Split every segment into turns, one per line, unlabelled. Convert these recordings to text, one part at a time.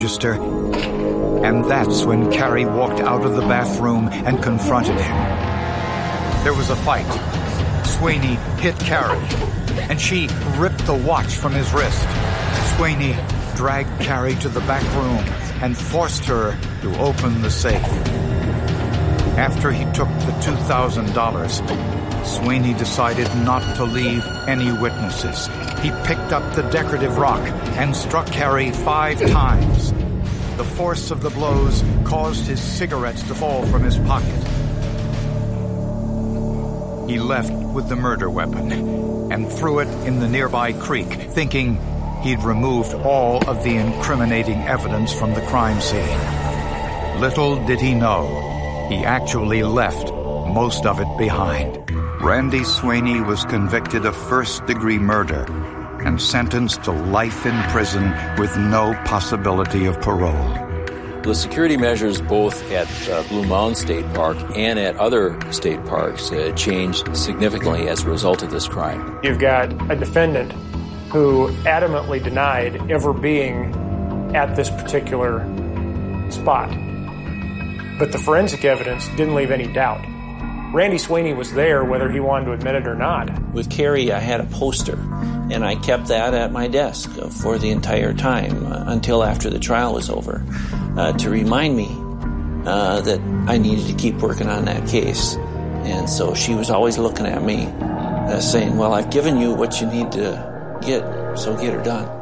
register, and that's when Carrie walked out of the bathroom and confronted him. There was a fight. Sweeney hit Carrie, and she ripped the watch from his wrist. Sweeney dragged Carrie to the back room and forced her to open the safe. After he took the $2,000, Sweeney decided not to leave any witnesses. He picked up the decorative rock and struck Carrie 5 times. The force of the blows caused his cigarettes to fall from his pocket. He left with the murder weapon and threw it in the nearby creek, thinking he'd removed all of the incriminating evidence from the crime scene. Little did he know, he actually left most of it behind. Randy Sweeney was convicted of first-degree murder and sentenced to life in prison with no possibility of parole.
The security measures both at Blue Mountain State Park and at other state parks changed significantly as a result of this crime.
You've got a defendant who adamantly denied ever being at this particular spot. But the forensic evidence didn't leave any doubt. Randy Sweeney was there whether he wanted to admit it or not.
With Carrie, I had a poster, and I kept that at my desk for the entire time until after the trial was over to remind me that I needed to keep working on that case. And so she was always looking at me saying, well, I've given you what you need to get, so get her done.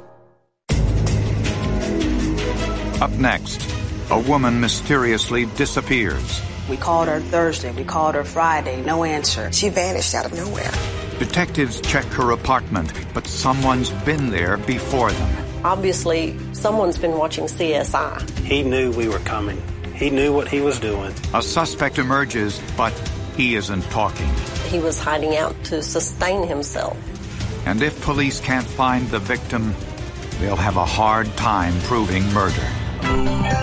Up next, a woman mysteriously disappears.
We called her Thursday, we called her Friday, no answer.
She vanished out of nowhere.
Detectives check her apartment, but someone's been there before them.
Obviously, someone's been watching CSI.
He knew we were coming. He knew what he was doing.
A suspect emerges, but he isn't talking.
He was hiding out to sustain himself.
And if police can't find the victim, they'll have a hard time proving murder.